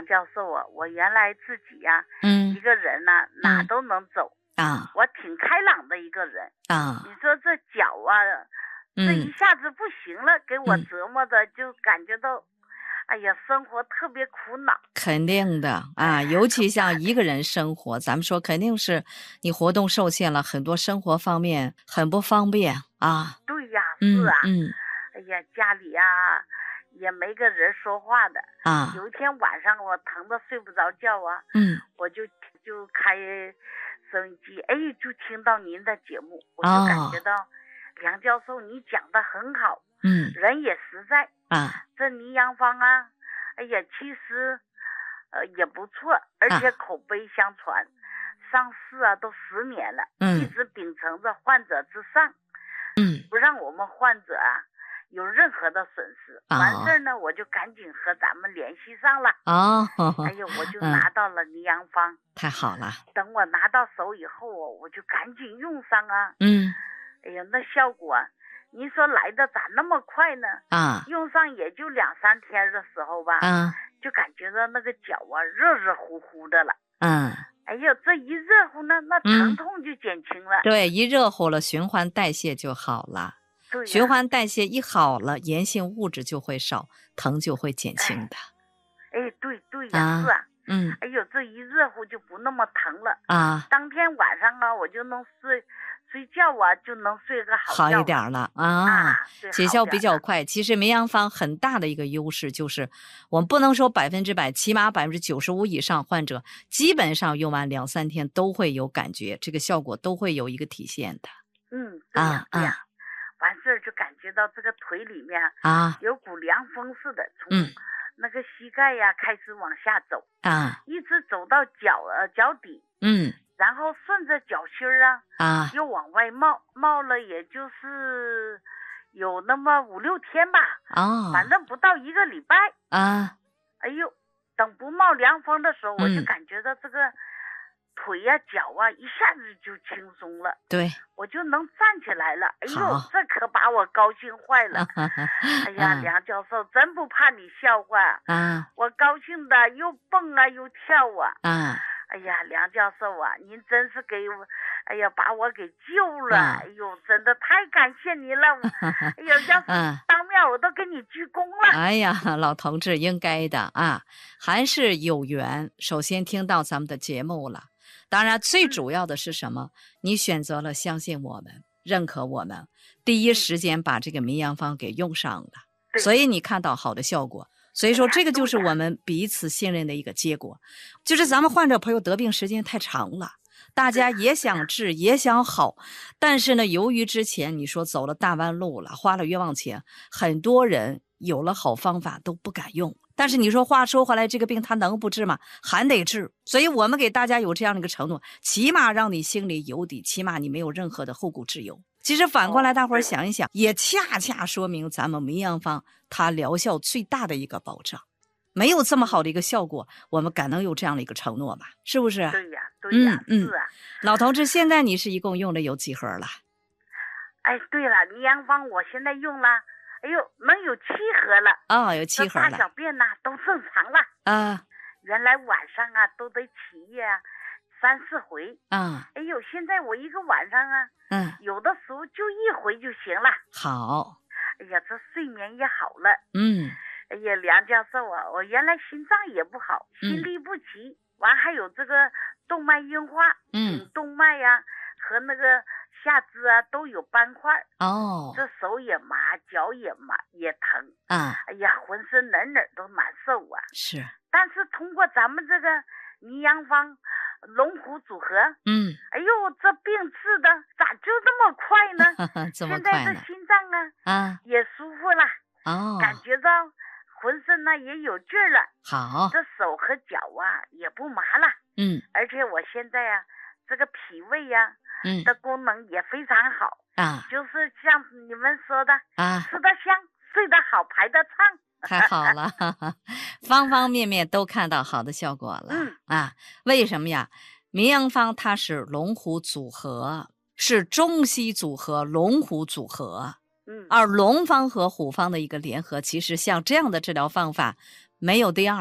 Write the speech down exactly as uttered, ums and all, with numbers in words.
梁教授啊，我原来自己呀、啊， 嗯， 一个人呢、啊、哪都能走、 嗯、啊， 我挺开朗的一个人啊。 你说这脚啊， 嗯、 这一下子不行了，给我折磨的， 嗯、 就感觉到，哎呀，生活特别苦恼。 肯定的啊，尤其像一个人生活，咱们说肯定是你活动受限了，很多生活方面很不方便啊。 对呀， 是啊， 嗯，嗯哎呀，家里啊也没个人说话的啊。 有一天晚上我疼得睡不着觉啊， 嗯， 我就就开收音机，哎，就听到您的节目，我就感觉到、哦、梁教授你讲的很好， 嗯， 人也实在啊， 这倪阳芳啊，哎呀，其实呃也不错，而且口碑相传，啊、上市啊都十年了， 嗯， 一直秉承着患者至上， 嗯， 不让我们患者啊有任何的损失。 哦、 完事儿呢，我就赶紧和咱们联系上了。 哦， 哎呦，我就拿到了倪阳芳、嗯， 太好了。 等我拿到手以后哦，我就赶紧用上啊。 嗯， 哎呀，那效果，您说来的咋那么快呢？ 啊， 用上也就两三天的时候吧， 啊， 就感觉到那个脚啊热热乎乎的了。 嗯。 哎呦，这一热乎呢，那疼痛就减轻了。 嗯、对，一热乎了，循环代谢就好了。 对、啊， 循环代谢一好了，炎性物质就会少，疼就会减轻的。 哎，哎对对呀、 啊， 是啊。 嗯。 哎呦，这一热乎就不那么疼了啊。 当天晚上啊，我就能睡睡觉啊，就能睡个好觉好一点了啊， 啊起效比较快。其实绵阳芳很大的一个优势就是，我们不能说百分之百，起码百分之九十五以上患者基本上用完两三天都会有感觉，这个效果都会有一个体现的。 嗯，对呀、 啊、 对呀、啊，完事儿就感觉到这个腿里面啊有股凉风似的，从嗯那个膝盖呀、啊、开始往下走啊， 一直走到脚呃脚底， 嗯。 然后顺着脚心儿啊， 啊， 又往外冒，冒了也就是有那么五六天吧， 哦， 反正不到一个礼拜啊。 哎呦，等不冒凉风的时候， 嗯、 我就感觉到这个腿呀、啊、脚啊一下子就轻松了， 对， 我就能站起来了。哎呦，这可把我高兴坏了。哎呀， 啊、 梁教授真不怕你笑话啊！ 我高兴的又蹦啊又跳啊。 啊！ 哎呀，梁教授啊，您真是给我，哎呀，把我给救了！ 啊、 哎呦，真的太感谢您了！哎呦，要是当面我都给你鞠躬了。 哎呀，老同志应该的啊，还是有缘。首先听到咱们的节目了，当然最主要的是什么？嗯、你选择了相信我们，认可我们，第一时间把这个绵阳芳给用上了，所以你看到好的效果。所以说这个就是我们彼此信任的一个结果，就是咱们患者朋友得病时间太长了，大家也想治也想好，但是呢由于之前你说走了大弯路了，花了冤枉钱，很多人有了好方法都不敢用，但是你说话说回来，这个病他能不治吗？还得治。所以我们给大家有这样的一个承诺，起码让你心里有底，起码你没有任何的后顾之忧。其实反过来大伙儿想一想，也恰恰说明咱们绵阳芳它疗效最大的一个保障。没有这么好的一个效果，我们敢能有这样的一个承诺吗？是不是？ 对呀，对呀， 嗯嗯、 是啊。 老同志，现在你是一共用了有几盒了？ 哎，对了，倪阳芳我现在用了，哎呦，能有七盒了。 哦，有七盒了。 大小便呐、啊、都正常了。 啊。 原来晚上啊都得起夜啊。三四回啊、 嗯！哎呦，现在我一个晚上啊， 嗯， 有的时候就一回就行了。 好， 哎呀，这睡眠也好了。 嗯， 哎呀，梁教授啊，我原来心脏也不好，心律不齐，嗯、完还有这个动脉硬化， 嗯， 动脉呀、啊、和那个下肢啊都有斑块。 哦， 这手也麻，脚也麻，也疼啊！ 哎呀，浑身哪哪都难受啊。 是， 但是通过咱们这个倪阳芳龙虎组合， 嗯， 哎呦，这病治的咋就这么快呢？ 这么快呢？ 现在这心脏啊， 啊， 也舒服了， 哦， 感觉到浑身呢也有劲儿了。 好， 这手和脚啊也不麻了。 嗯， 而且我现在啊，这个脾胃呀、啊， 嗯， 的功能也非常好啊， 就是像你们说的啊， 吃得香，睡得好，排得畅。 太好了，方方面面都看到好的效果了。 嗯啊，为什么呀？绵阳芳它是龙虎组合，是中西组合，龙虎组合。 嗯， 而龙方和虎方的一个联合，其实像这样的治疗方法没有第二。